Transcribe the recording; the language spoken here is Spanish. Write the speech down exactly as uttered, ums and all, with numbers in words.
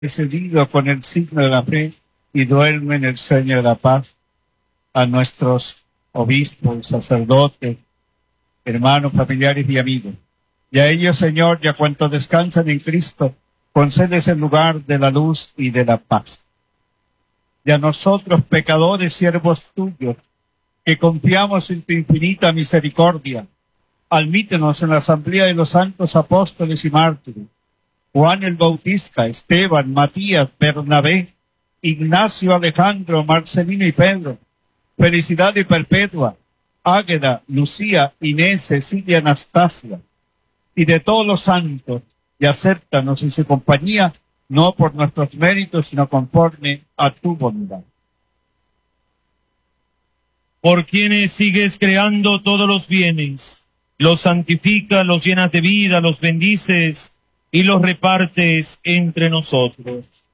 precedido con el signo de la fe y duerme en el sueño de la paz. A nuestros obispos, sacerdotes, hermanos, familiares y amigos. Y a ellos, Señor, y a cuantos descansan en Cristo, concedes el lugar de la luz y de la paz. Y a nosotros, pecadores, siervos tuyos, que confiamos en tu infinita misericordia, admítenos en la asamblea de los santos apóstoles y mártires, Juan el Bautista, Esteban, Matías, Bernabé, Ignacio, Alejandro, Marcelino y Pedro, Felicidad y Perpetua, Águeda, Lucía, Inés, Cecilia, Anastasia, y de todos los santos, y acéptanos en su compañía, no por nuestros méritos, sino conforme a tu bondad. Por quienes sigues creando todos los bienes, los santificas, los llenas de vida, los bendices y los repartes entre nosotros.